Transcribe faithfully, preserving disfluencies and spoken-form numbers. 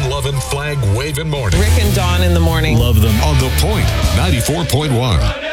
fun-loving, flag-waving morning. Rick and Dawn in the morning. Love them. On The Point, ninety-four point one.